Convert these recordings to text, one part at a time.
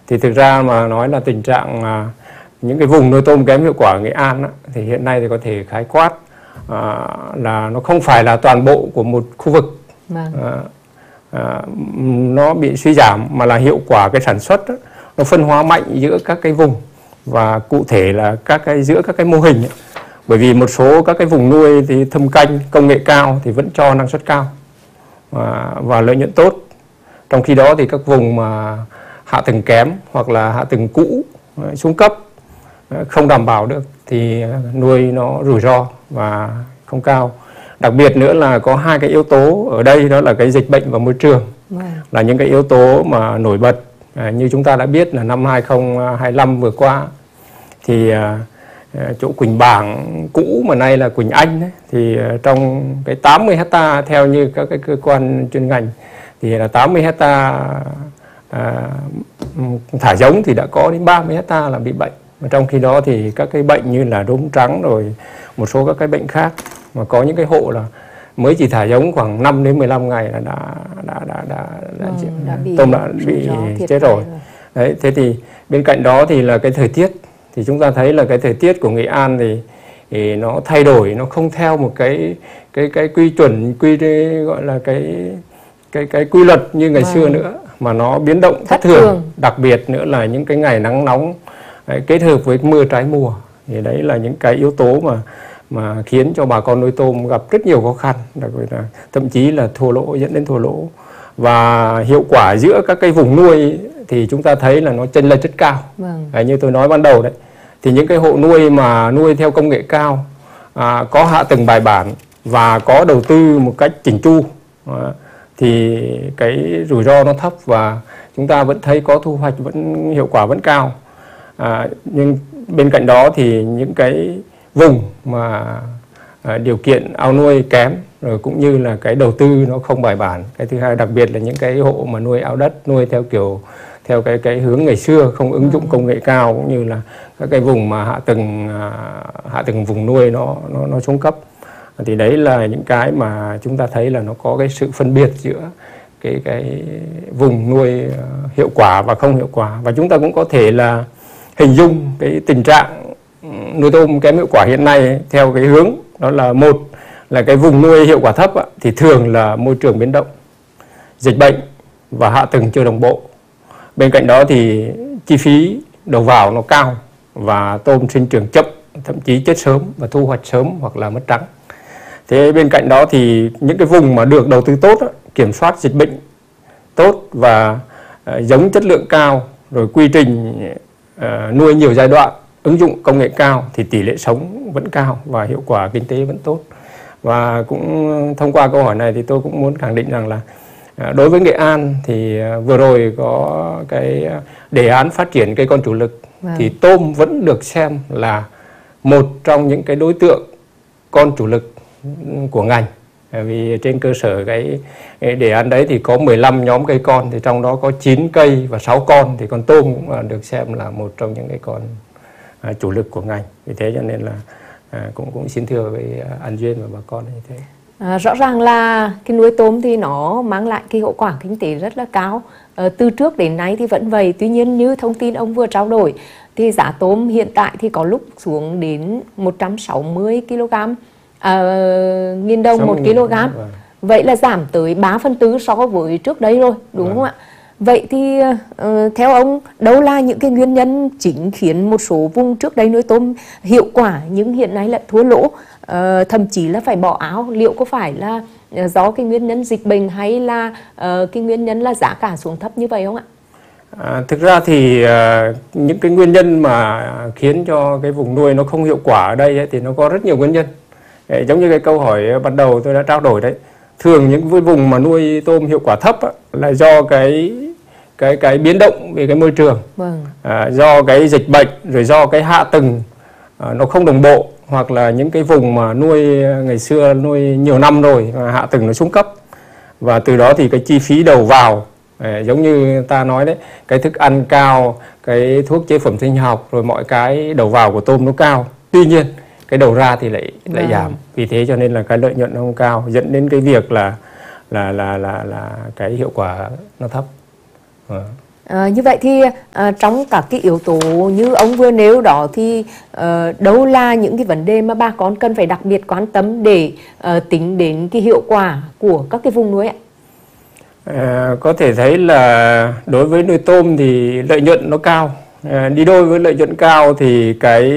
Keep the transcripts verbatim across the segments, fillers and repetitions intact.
Thì thực ra mà nói là tình trạng à, những cái vùng nuôi tôm kém hiệu quả ở Nghệ An á, thì hiện nay thì có thể khái quát à, là nó không phải là toàn bộ của một khu vực Vâng. à, à, nó bị suy giảm, mà là hiệu quả cái sản xuất đó, nó phân hóa mạnh giữa các cái vùng, và cụ thể là các cái giữa các cái mô hình ấy. Bởi vì một số các cái vùng nuôi thì thâm canh công nghệ cao thì vẫn cho năng suất cao và, và lợi nhuận tốt, trong khi đó thì các vùng mà hạ tầng kém hoặc là hạ tầng cũ xuống cấp không đảm bảo được thì nuôi nó rủi ro và không cao. Đặc biệt nữa là có hai cái yếu tố ở đây, đó là cái dịch bệnh và môi trường, Vâng. là những cái yếu tố mà nổi bật. À, như chúng ta đã biết là năm hai không hai lăm vừa qua thì à, chỗ Quỳnh Bảng cũ mà nay là Quỳnh Anh ấy, thì trong cái tám mươi hecta theo như các cái cơ quan chuyên ngành thì là tám mươi hecta à, thả giống thì đã có đến ba mươi hecta là bị bệnh. Và trong khi đó thì các cái bệnh như là đốm trắng rồi một số các cái bệnh khác, mà có những cái hộ là mới chỉ thả giống khoảng năm đến mười lăm ngày là đã đã đã đã, đã, Vâng, đã, đã bị tôm đã bị chết rồi. rồi. Đấy, thế thì bên cạnh đó thì là cái thời tiết, thì chúng ta thấy là cái thời tiết của Nghệ An thì, thì nó thay đổi, nó không theo một cái cái cái quy chuẩn quy gọi là cái cái cái quy luật như ngày vâng. xưa nữa, mà nó biến động thất thường. thường. Đặc biệt nữa là những cái ngày nắng nóng đấy, kết hợp với mưa trái mùa, thì đấy là những cái yếu tố mà mà khiến cho bà con nuôi tôm gặp rất nhiều khó khăn, đặc biệt là thậm chí là thua lỗ, dẫn đến thua lỗ. Và hiệu quả giữa các cái vùng nuôi thì chúng ta thấy là nó chênh lệch rất cao. Vâng. Đấy, như tôi nói ban đầu đấy, thì những cái hộ nuôi mà nuôi theo công nghệ cao, à, có hạ tầng bài bản và có đầu tư một cách chỉnh chu, à, thì cái rủi ro nó thấp và chúng ta vẫn thấy có thu hoạch, vẫn hiệu quả vẫn cao. À, nhưng bên cạnh đó thì những cái vùng mà à, điều kiện ao nuôi kém, rồi cũng như là cái đầu tư nó không bài bản. Cái thứ hai đặc biệt là những cái hộ mà nuôi ao đất, nuôi theo kiểu theo cái cái hướng ngày xưa, không ứng dụng công nghệ cao, cũng như là các cái vùng mà hạ tầng à, hạ tầng vùng nuôi nó nó nó xuống cấp. Thì đấy là những cái mà chúng ta thấy là nó có cái sự phân biệt giữa cái cái vùng nuôi hiệu quả và không hiệu quả. Và chúng ta cũng có thể là hình dung cái tình trạng nuôi tôm kém hiệu quả hiện nay ấy, theo cái hướng đó là một là cái vùng nuôi hiệu quả thấp á, thì thường là môi trường biến động, dịch bệnh và hạ tầng chưa đồng bộ. Bên cạnh đó thì chi phí đầu vào nó cao và tôm sinh trưởng chậm, thậm chí chết sớm và thu hoạch sớm hoặc là mất trắng. Thế bên cạnh đó thì những cái vùng mà được đầu tư tốt á, kiểm soát dịch bệnh tốt và uh, giống chất lượng cao, rồi quy trình uh, nuôi nhiều giai đoạn, ứng dụng công nghệ cao thì tỷ lệ sống vẫn cao và hiệu quả kinh tế vẫn tốt. Và cũng thông qua câu hỏi này thì tôi cũng muốn khẳng định rằng là đối với Nghệ An thì vừa rồi có cái đề án phát triển cây con chủ lực, vâng. thì tôm vẫn được xem là một trong những cái đối tượng con chủ lực của ngành. Vì trên cơ sở cái, cái đề án đấy thì có mười lăm nhóm cây con, thì trong đó có chín cây và sáu con, thì con tôm cũng được xem là một trong những cái con à, chủ lực của ngành. Vì thế cho nên là à, cũng cũng xin thưa với anh Duyên và bà con như thế. À, rõ ràng là cái nuôi tôm thì nó mang lại cái hậu quả kinh tế rất là cao. À, từ trước đến nay thì vẫn vậy. Tuy nhiên như thông tin ông vừa trao đổi thì giá tôm hiện tại thì có lúc xuống đến một trăm sáu mươi ki lô gam à, nghìn đồng một kg. Vâng. Vậy là giảm tới ba phần tư so với trước đây rồi, đúng vâng. không ạ? Vậy thì uh, theo ông, đâu là những cái nguyên nhân chính khiến một số vùng trước đây nuôi tôm hiệu quả nhưng hiện nay lại thua lỗ, uh, thậm chí là phải bỏ áo? Liệu có phải là uh, do cái nguyên nhân dịch bệnh hay là uh, cái nguyên nhân là giá cả xuống thấp như vậy không ạ? À, thực ra thì uh, những cái nguyên nhân mà khiến cho cái vùng nuôi nó không hiệu quả ở đây ấy, thì nó có rất nhiều nguyên nhân. Đấy, giống như cái câu hỏi ban đầu tôi đã trao đổi đấy. Thường những cái vùng mà nuôi tôm hiệu quả thấp á, là do cái cái cái biến động về cái môi trường, vâng. à, do cái dịch bệnh, rồi do cái hạ tầng à, nó không đồng bộ, hoặc là những cái vùng mà nuôi ngày xưa nuôi nhiều năm rồi mà hạ tầng nó xuống cấp, và từ đó thì cái chi phí đầu vào à, giống như ta nói đấy, cái thức ăn cao, cái thuốc chế phẩm sinh học, rồi mọi cái đầu vào của tôm nó cao. Tuy nhiên cái đầu ra thì lại lại vâng. giảm. Vì thế cho nên là cái lợi nhuận nó không cao, dẫn đến cái việc là là là là là cái hiệu quả nó thấp. À. À, như vậy thì à, trong các cái yếu tố như ông vừa nêu đó thì à, đâu là những cái vấn đề mà bà con cần phải đặc biệt quan tâm để à, tính đến cái hiệu quả của các cái vùng nuôi ạ? À, có thể thấy là đối với nuôi tôm thì lợi nhuận nó cao. À, đi đôi với lợi nhuận cao thì cái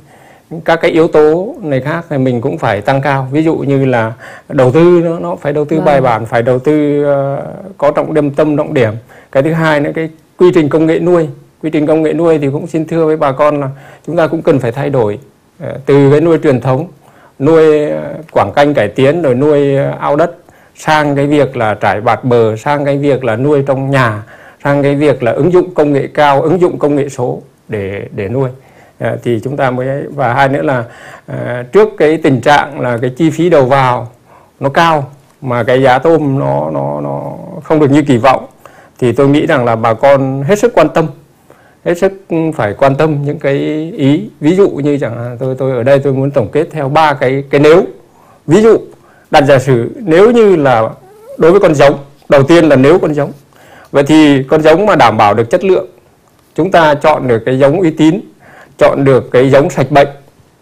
các cái yếu tố này khác thì mình cũng phải tăng cao. Ví dụ như là đầu tư nó, nó phải đầu tư vâng. bài bản, phải đầu tư uh, có trọng điểm tâm trọng điểm. Cái thứ hai nữa, cái quy trình công nghệ nuôi. Quy trình công nghệ nuôi thì cũng xin thưa với bà con là chúng ta cũng cần phải thay đổi uh, từ cái nuôi truyền thống, nuôi uh, quảng canh cải tiến rồi nuôi uh, ao đất, sang cái việc là trải bạt bờ, sang cái việc là nuôi trong nhà, sang cái việc là ứng dụng công nghệ cao, ứng dụng công nghệ số để để nuôi. À, thì chúng ta mới, và hai nữa là à, trước cái tình trạng là cái chi phí đầu vào nó cao mà cái giá tôm nó nó nó không được như kỳ vọng, thì tôi nghĩ rằng là bà con hết sức quan tâm, hết sức phải quan tâm những cái ý. Ví dụ như chẳng hạn tôi tôi ở đây tôi muốn tổng kết theo ba cái cái nếu. Ví dụ đặt giả sử nếu như là đối với con giống, đầu tiên là nếu con giống, vậy thì con giống mà đảm bảo được chất lượng, chúng ta chọn được cái giống uy tín, chọn được cái giống sạch bệnh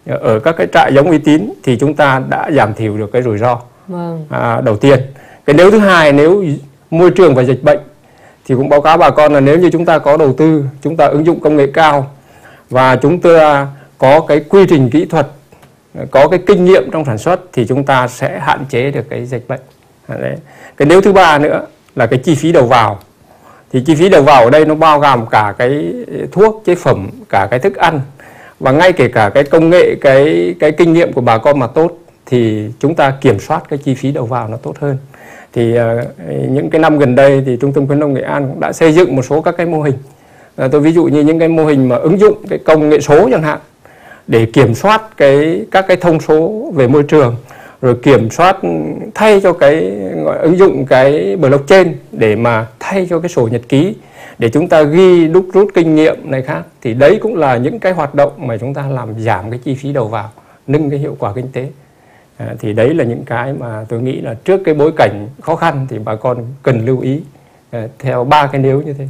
ở các cái trại giống uy tín thì chúng ta đã giảm thiểu được cái rủi ro. Vâng. À, đầu tiên. Cái nếu thứ hai, nếu môi trường và dịch bệnh thì cũng báo cáo bà con là nếu như chúng ta có đầu tư, chúng ta ứng dụng công nghệ cao và chúng ta có cái quy trình kỹ thuật, có cái kinh nghiệm trong sản xuất thì chúng ta sẽ hạn chế được cái dịch bệnh. Đấy. Cái nếu thứ ba nữa là cái chi phí đầu vào. Thì chi phí đầu vào ở đây nó bao gồm cả cái thuốc, chế phẩm, cả cái thức ăn, và ngay kể cả cái công nghệ, cái cái kinh nghiệm của bà con mà tốt thì chúng ta kiểm soát cái chi phí đầu vào nó tốt hơn. Thì uh, những cái năm gần đây thì Trung tâm khuyến nông Nghệ An cũng đã xây dựng một số các cái mô hình. Uh, tôi ví dụ như những cái mô hình mà ứng dụng cái công nghệ số chẳng hạn để kiểm soát cái các cái thông số về môi trường, rồi kiểm soát thay cho cái gọi ứng dụng cái blockchain để mà thay cho cái sổ nhật ký để chúng ta ghi đúc rút kinh nghiệm này khác. Thì đấy cũng là những cái hoạt động mà chúng ta làm giảm cái chi phí đầu vào, nâng cái hiệu quả kinh tế. À, thì đấy là những cái mà tôi nghĩ là trước cái bối cảnh khó khăn thì bà con cần lưu ý à, theo ba cái nếu như thế.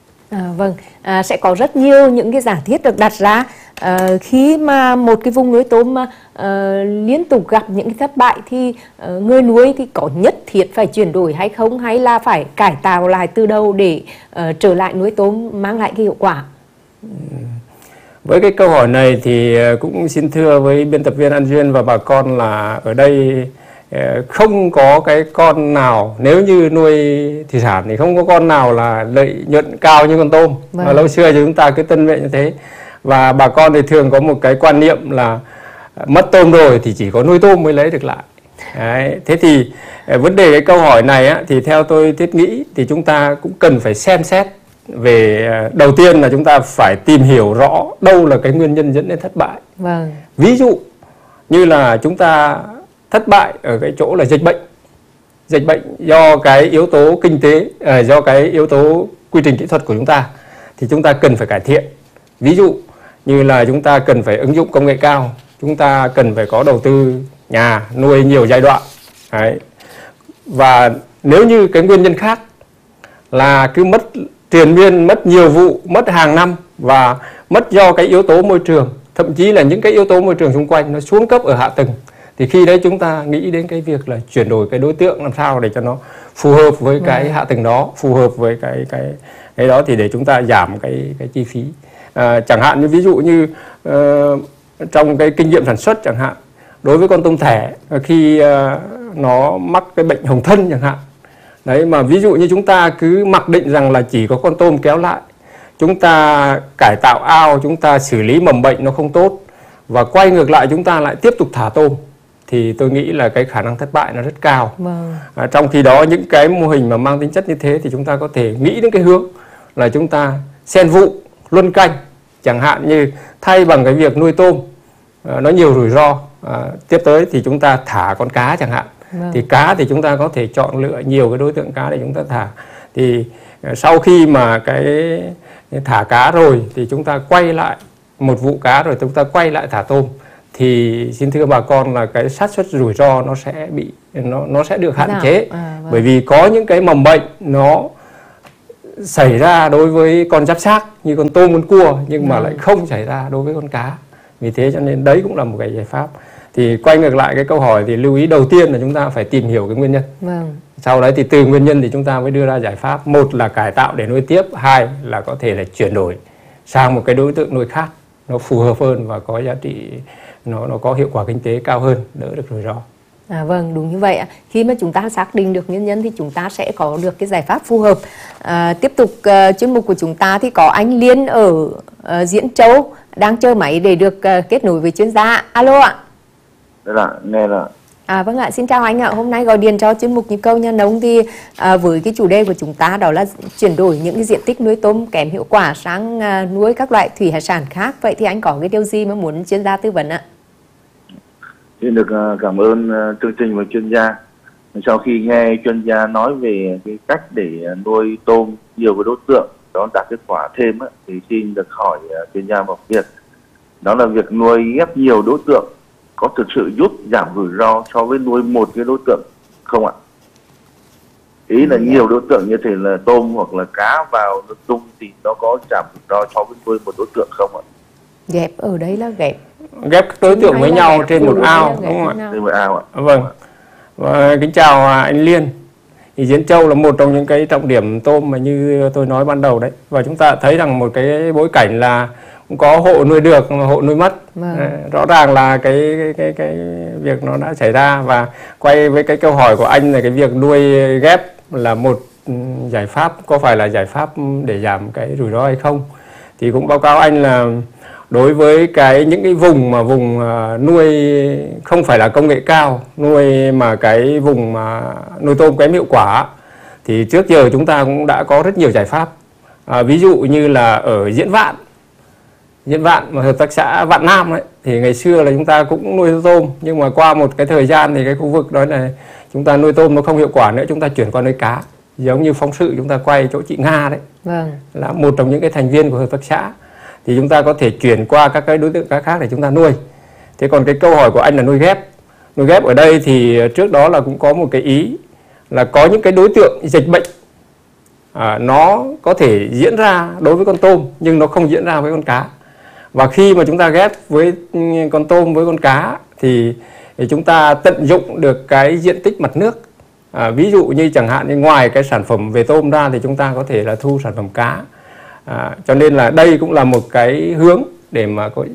À, vâng, à, sẽ có rất nhiều những cái giả thiết được đặt ra à, khi mà một cái vùng nuôi tôm mà à, liên tục gặp những cái thất bại thì à, người nuôi thì có nhất thiết phải chuyển đổi hay không, hay là phải cải tạo lại từ đầu để à, trở lại nuôi tôm mang lại cái hiệu quả? Với cái câu hỏi này thì cũng xin thưa với biên tập viên An Duyên và bà con là ở đây không có cái con nào, nếu như nuôi thủy sản thì không có con nào là lợi nhuận cao như con tôm. Vâng. Và lâu xưa thì chúng ta cứ tân vệ như thế. Và bà con thì thường có một cái quan niệm là mất tôm rồi thì chỉ có nuôi tôm mới lấy được lại. Đấy. Thế thì vấn đề cái câu hỏi này á, thì theo tôi thiết nghĩ thì chúng ta cũng cần phải xem xét về, đầu tiên là chúng ta phải tìm hiểu rõ đâu là cái nguyên nhân dẫn đến thất bại. Vâng. Ví dụ như là chúng ta thất bại ở cái chỗ là dịch bệnh. Dịch bệnh do cái yếu tố kinh tế, à, do cái yếu tố quy trình kỹ thuật của chúng ta thì chúng ta cần phải cải thiện. Ví dụ như là chúng ta cần phải ứng dụng công nghệ cao, chúng ta cần phải có đầu tư nhà nuôi nhiều giai đoạn. Đấy. Và nếu như cái nguyên nhân khác là cứ mất triền miên, mất nhiều vụ, mất hàng năm và mất do cái yếu tố môi trường, thậm chí là những cái yếu tố môi trường xung quanh nó xuống cấp ở hạ tầng, thì khi đấy chúng ta nghĩ đến cái việc là chuyển đổi cái đối tượng làm sao để cho nó phù hợp với cái ừ. hạ tầng đó, phù hợp với cái cái cái đó thì để chúng ta giảm cái cái chi phí. À, chẳng hạn như ví dụ như uh, trong cái kinh nghiệm sản xuất chẳng hạn, đối với con tôm thẻ khi uh, nó mắc cái bệnh hồng thân chẳng hạn, đấy mà ví dụ như chúng ta cứ mặc định rằng là chỉ có con tôm kéo lại, chúng ta cải tạo ao, chúng ta xử lý mầm bệnh nó không tốt và quay ngược lại chúng ta lại tiếp tục thả tôm, thì tôi nghĩ là cái khả năng thất bại nó rất cao. Vâng. À, trong khi đó những cái mô hình mà mang tính chất như thế thì chúng ta có thể nghĩ đến cái hướng là chúng ta xen vụ, luân canh, chẳng hạn như thay bằng cái việc nuôi tôm à, nó nhiều rủi ro, à, tiếp tới thì chúng ta thả con cá chẳng hạn. Vâng. Thì cá thì chúng ta có thể chọn lựa nhiều cái đối tượng cá để chúng ta thả. Thì à, sau khi mà cái thả cá rồi thì chúng ta quay lại một vụ cá rồi chúng ta quay lại thả tôm, thì xin thưa bà con là cái xác suất rủi ro nó sẽ bị nó nó sẽ được hạn chế. À, vâng. Bởi vì có những cái mầm bệnh nó xảy ra đối với con giáp xác như con tôm, con cua, nhưng mà lại không xảy ra đối với con cá. Vì thế cho nên đấy cũng là một cái giải pháp. Thì quay ngược lại cái câu hỏi thì lưu ý đầu tiên là chúng ta phải tìm hiểu cái nguyên nhân. Vâng. Sau đấy thì từ nguyên nhân thì chúng ta mới đưa ra giải pháp. Một là cải tạo để nuôi tiếp, hai là có thể là chuyển đổi sang một cái đối tượng nuôi khác nó phù hợp hơn và có giá trị, nó nó có hiệu quả kinh tế cao hơn, đỡ được rủi ro. À, vâng, đúng như vậy ạ. Khi mà chúng ta xác định được nguyên nhân thì chúng ta sẽ có được cái giải pháp phù hợp. À, tiếp tục uh, chuyên mục của chúng ta thì có anh Liên ở uh, Diễn Châu đang chờ máy để được uh, kết nối với chuyên gia. Alo ạ. Dạ, nghe là. À, vâng ạ, xin chào anh ạ. Hôm nay gọi điện cho chuyên mục Nhịp Cầu Nhà Nông thì à, với cái chủ đề của chúng ta đó là chuyển đổi những cái diện tích nuôi tôm kém hiệu quả sang à, nuôi các loại thủy hải sản khác. Vậy thì anh có cái điều gì mà muốn chuyên gia tư vấn ạ? Xin được cảm ơn chương trình và chuyên gia. Sau khi nghe chuyên gia nói về cái cách để nuôi tôm nhiều cái đối tượng đó đạt kết quả thêm á, thì xin được hỏi chuyên gia một việc. Đó là việc nuôi ghép nhiều đối tượng có thực sự giúp giảm rủi ro so với nuôi một cái đối tượng không ạ? Ý là nhiều đối tượng như thế là tôm hoặc là cá vào nước chung thì nó có giảm rủi ro so với nuôi một đối tượng không ạ? Ghép ở đây là ghép ghép các đối tượng với nhau trên một ao, đúng không ạ? Trên một ao ạ. Vâng. Và kính chào anh Liên. Thì Diễn Châu là một trong những cái trọng điểm tôm mà như tôi nói ban đầu đấy. Và chúng ta thấy rằng một cái bối cảnh là cũng có hộ nuôi được, hộ nuôi mất. Vâng. Rõ ràng là cái, cái cái cái việc nó đã xảy ra. Và quay với cái câu hỏi của anh là cái việc nuôi ghép là một giải pháp, có phải là giải pháp để giảm cái rủi ro hay không? Thì cũng báo cáo anh là đối với cái những cái vùng mà vùng nuôi không phải là công nghệ cao, nuôi mà cái vùng mà nuôi tôm kém hiệu quả, thì trước giờ chúng ta cũng đã có rất nhiều giải pháp. À, ví dụ như là ở Diễn Vạn, Diễn Vạn mà hợp tác xã Vạn Nam ấy, thì ngày xưa là chúng ta cũng nuôi tôm, nhưng mà qua một cái thời gian thì cái khu vực đó là chúng ta nuôi tôm nó không hiệu quả nữa, chúng ta chuyển qua nuôi cá. Giống như phóng sự chúng ta quay chỗ chị Nga đấy, vâng, là một trong những cái thành viên của hợp tác xã, thì chúng ta có thể chuyển qua các cái đối tượng cá khác để chúng ta nuôi. Thế còn cái câu hỏi của anh là nuôi ghép. Nuôi ghép ở đây thì trước đó là cũng có một cái ý là có những cái đối tượng dịch bệnh à, nó có thể diễn ra đối với con tôm nhưng nó không diễn ra với con cá. Và khi mà chúng ta ghép với con tôm với con cá thì, thì chúng ta tận dụng được cái diện tích mặt nước. À, ví dụ như chẳng hạn như ngoài cái sản phẩm về tôm ra thì chúng ta có thể là thu sản phẩm cá. À, cho nên là đây cũng là một cái hướng để mà có,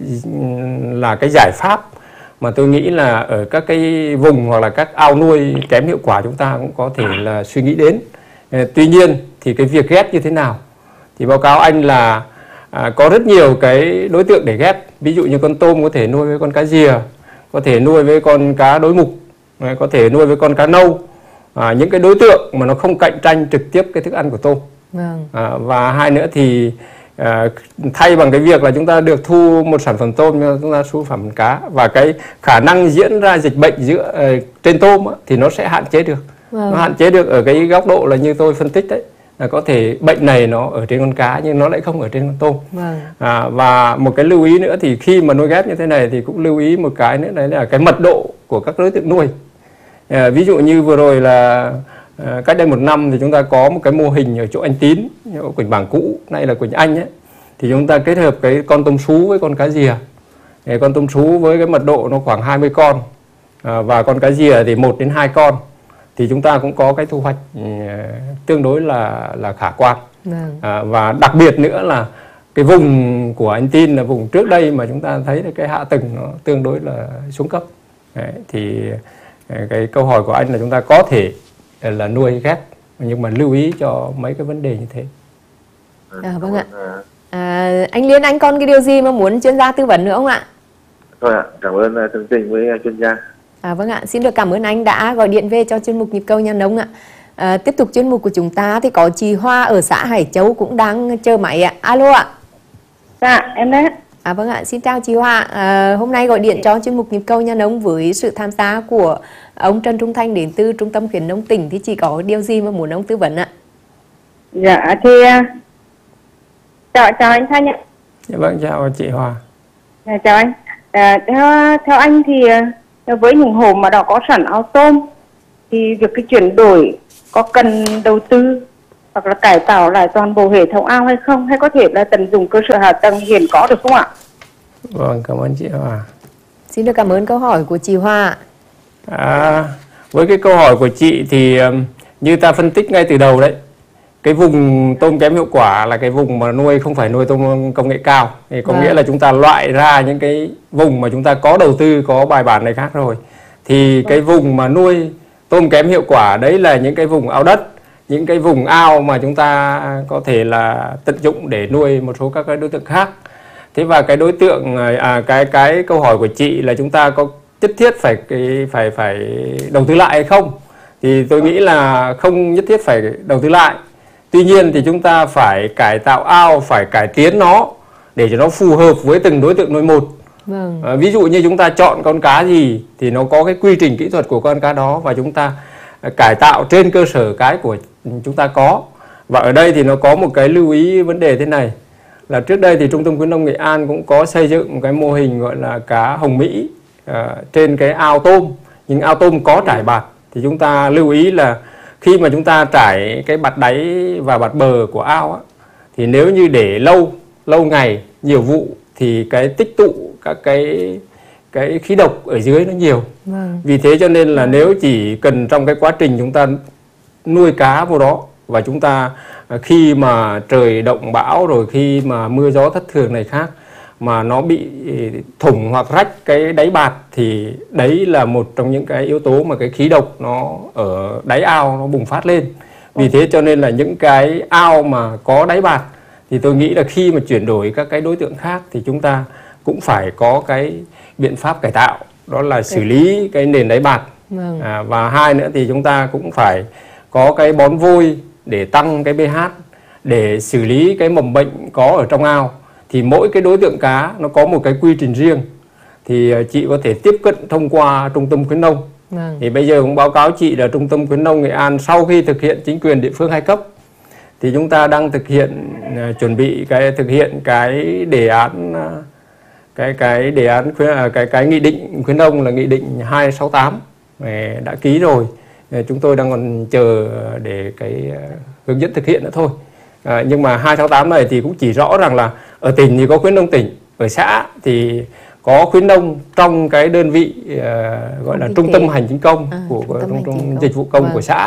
là cái giải pháp mà tôi nghĩ là ở các cái vùng hoặc là các ao nuôi kém hiệu quả chúng ta cũng có thể là suy nghĩ đến. À, tuy nhiên thì cái việc ghép như thế nào thì báo cáo anh là à, có rất nhiều cái đối tượng để ghép. Ví dụ như con tôm có thể nuôi với con cá rìa, có thể nuôi với con cá đối mục, có thể nuôi với con cá nâu. À, những cái đối tượng mà nó không cạnh tranh trực tiếp cái thức ăn của tôm. Vâng. À, và hai nữa thì à, thay bằng cái việc là chúng ta được thu một sản phẩm tôm cho chúng ta thu sản phẩm cá, và cái khả năng diễn ra dịch bệnh giữa uh, trên tôm á, thì nó sẽ hạn chế được. Vâng. Nó hạn chế được ở cái góc độ là như tôi phân tích đấy, là có thể bệnh này nó ở trên con cá nhưng nó lại không ở trên con tôm. Vâng. À, và một cái lưu ý nữa thì khi mà nuôi ghép như thế này thì cũng lưu ý một cái nữa, đấy là cái mật độ của các đối tượng nuôi. À, ví dụ như vừa rồi là à, cách đây một năm thì chúng ta có một cái mô hình ở chỗ anh Tín, ở Quỳnh Bảng cũ, nay là Quỳnh Anh ấy, thì chúng ta kết hợp cái con tôm sú với con cá rìa. Thì con tôm sú với cái mật độ nó khoảng hai mươi con à, và con cá rìa thì một đến hai con, thì chúng ta cũng có cái thu hoạch uh, tương đối là là khả quan. À, và đặc biệt nữa là cái vùng của anh Tín là vùng trước đây mà chúng ta thấy cái hạ tầng nó tương đối là xuống cấp. Đấy, thì cái câu hỏi của anh là chúng ta có thể là nuôi ghép, nhưng mà lưu ý cho mấy cái vấn đề như thế. À, vâng ạ. À, anh Liên, anh còn cái điều gì mà muốn chuyên gia tư vấn nữa không ạ? Thôi ạ, cảm ơn chương trình với chuyên gia. À, vâng ạ, xin được cảm ơn anh đã gọi điện về cho chuyên mục Nhịp Cầu Nhà Nông ạ. À, tiếp tục chuyên mục của chúng ta thì có chị Hoa ở xã Hải Châu cũng đang chờ máy ạ. Alo ạ. Dạ, em đấy. À, vâng ạ, xin chào chị Hoa. À, hôm nay gọi điện cho chuyên mục Nhịp Cầu Nhà Nông với sự tham gia của ông Trần Trung Thanh đến từ Trung tâm Khuyến nông tỉnh, thì chị có điều gì mà muốn ông tư vấn ạ? Dạ thì chào chào anh Thanh ạ. Dạ vâng, chào chị Hoa. Dạ, chào anh. À, theo theo anh thì với những hộ mà đã có sẵn ao tôm thì việc cái chuyển đổi có cần đầu tư hoặc là cải tạo lại toàn bộ hệ thống ao hay không, hay có thể là tận dụng cơ sở hạ tầng hiện có được không ạ? Vâng, cảm ơn chị Hòa. Xin được cảm ơn câu hỏi của chị Hoa. À, với cái câu hỏi của chị thì như ta phân tích ngay từ đầu đấy, cái vùng tôm kém hiệu quả là cái vùng mà nuôi không phải nuôi tôm công nghệ cao, thì có Vâng. nghĩa là chúng ta loại ra những cái vùng mà chúng ta có đầu tư, có bài bản này khác rồi. Thì cái vùng mà nuôi tôm kém hiệu quả đấy là những cái vùng ao đất, những cái vùng ao mà chúng ta có thể là tận dụng để nuôi một số các cái đối tượng khác. Thế và cái đối tượng à, cái cái câu hỏi của chị là chúng ta có nhất thiết phải cái phải phải đầu tư lại hay không, thì tôi nghĩ là không nhất thiết phải đầu tư lại. Tuy nhiên thì chúng ta phải cải tạo ao, phải cải tiến nó để cho nó phù hợp với từng đối tượng nuôi một. Vâng. À, ví dụ như chúng ta chọn con cá gì thì nó có cái quy trình kỹ thuật của con cá đó, và chúng ta cải tạo trên cơ sở cái của chúng ta có. Và ở đây thì nó có một cái lưu ý vấn đề thế này, là trước đây thì Trung tâm khuyến nông Nghệ An cũng có xây dựng một cái mô hình gọi là cá hồng Mỹ à, trên cái ao tôm, nhưng ao tôm có trải bạt. Thì chúng ta lưu ý là khi mà chúng ta trải cái bạt đáy và bạt bờ của ao á, thì nếu như để lâu lâu ngày nhiều vụ thì cái tích tụ các cái cái khí độc ở dưới nó nhiều. Vâng. Vì thế cho nên là nếu chỉ cần trong cái quá trình chúng ta nuôi cá vào đó, và chúng ta khi mà trời động bão rồi khi mà mưa gió thất thường này khác mà nó bị thủng hoặc rách cái đáy bạt, thì đấy là một trong những cái yếu tố mà cái khí độc nó ở đáy ao nó bùng phát lên. Vì thế cho nên là những cái ao mà có đáy bạt thì tôi nghĩ là khi mà chuyển đổi các cái đối tượng khác thì chúng ta cũng phải có cái biện pháp cải tạo, đó là xử lý cái nền đáy bạt. Vâng. À, và hai nữa thì chúng ta cũng phải có cái bón vôi để tăng cái pH, để xử lý cái mầm bệnh có ở trong ao. Thì mỗi cái đối tượng cá nó có một cái quy trình riêng, thì chị có thể tiếp cận thông qua Trung tâm khuyến nông. Vâng. Thì bây giờ cũng báo cáo chị là Trung tâm khuyến nông Nghệ An sau khi thực hiện chính quyền địa phương hai cấp thì chúng ta đang thực hiện uh, chuẩn bị cái thực hiện cái đề án uh, cái cái đề án khuyến, uh, cái cái nghị định khuyến nông là nghị định hai sáu tám đã ký rồi. Chúng tôi đang còn chờ để cái uh, hướng dẫn thực hiện nữa thôi. À, nhưng mà hai sáu tám này thì cũng chỉ rõ rằng là ở tỉnh thì có khuyến nông tỉnh, ở xã thì có khuyến nông trong cái đơn vị uh, gọi là trung tâm hành chính công à, của trung tâm trung, hành trung, chính công. dịch vụ công Vâng. của xã,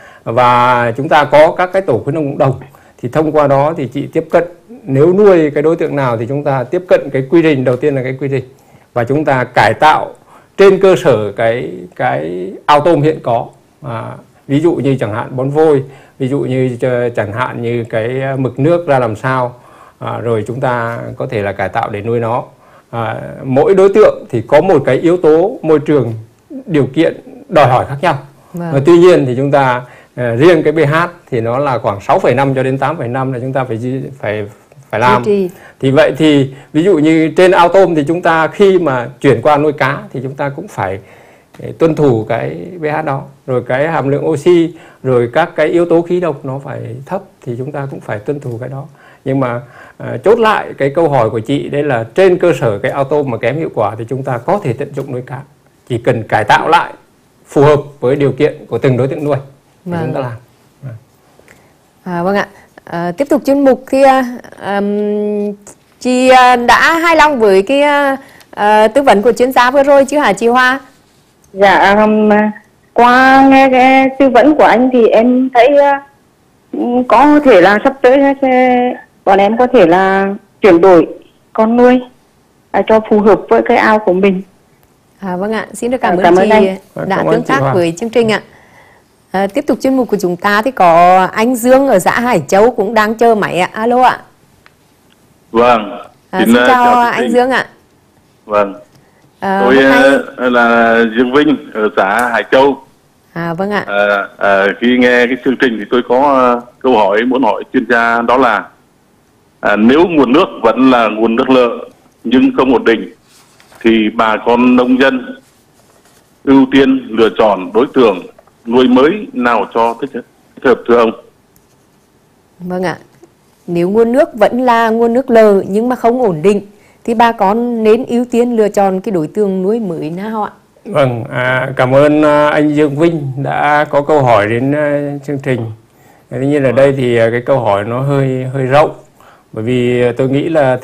và chúng ta có các cái tổ khuyến nông cộng đồng. Thì thông qua đó thì chị tiếp cận, nếu nuôi cái đối tượng nào thì chúng ta tiếp cận cái quy trình, đầu tiên là cái quy trình, và chúng ta cải tạo trên cơ sở cái cái ao tôm hiện có. À, ví dụ như chẳng hạn bón vôi, ví dụ như chẳng hạn như cái mực nước ra làm sao, à, rồi chúng ta có thể là cải tạo để nuôi nó. À, mỗi đối tượng thì có một cái yếu tố môi trường, điều kiện đòi hỏi khác nhau. Vâng. Và tuy nhiên thì chúng ta à, riêng cái pH thì nó là khoảng sáu phẩy năm cho đến tám phẩy năm là chúng ta phải phải phải làm. Thì vậy thì ví dụ như trên ao tôm thì chúng ta khi mà chuyển qua nuôi cá thì chúng ta cũng phải tuân thủ cái pH đó, rồi cái hàm lượng oxy, rồi các cái yếu tố khí độc nó phải thấp thì chúng ta cũng phải tuân thủ cái đó. Nhưng mà à, chốt lại cái câu hỏi của chị đấy là trên cơ sở cái ao tôm mà kém hiệu quả thì chúng ta có thể tận dụng nuôi cá, chỉ cần cải tạo lại phù hợp với điều kiện của từng đối tượng nuôi thì Vâng. chúng ta làm. À, vâng ạ. À, tiếp tục chuyên mục thì um, chị đã hài lòng với cái uh, tư vấn của chuyên gia vừa rồi chứ hả chị Hoa? Dạ, um, qua nghe cái tư vấn của anh thì em thấy uh, có thể là sắp tới sẽ, bọn em có thể là chuyển đổi con nuôi uh, cho phù hợp với cái ao của mình. À, vâng ạ, xin được cảm, À, ơn cảm chị ơn anh. đã Cảm ơn tương chị tác Hoa. với chương trình ạ. À, tiếp tục chuyên mục của chúng ta thì có anh Dương ở xã Hải Châu cũng đang chờ máy ạ. Alo ạ. Vâng. À, xin chào, chào anh Dương ạ. Vâng. À, Tôi nay... là Dương Vinh ở xã Hải Châu. À, vâng ạ. À, à, khi nghe cái chương trình thì tôi có uh, câu hỏi muốn hỏi chuyên gia, đó là à, nếu nguồn nước vẫn là nguồn nước lợ nhưng không ổn định thì bà con nông dân ưu tiên lựa chọn đối tượng nuôi mới nào cho thích hợp thưa ông? Vâng ạ. Nếu nguồn nước vẫn là nguồn nước lợ nhưng mà không ổn định thì bà con nên ưu tiên lựa chọn cái đối tượng nuôi mới nào ạ? Vâng, à, cảm ơn anh Dương Vinh đã có câu hỏi đến uh, chương trình. Tuy nhiên ở đây thì cái câu hỏi nó hơi hơi rộng, bởi vì tôi nghĩ là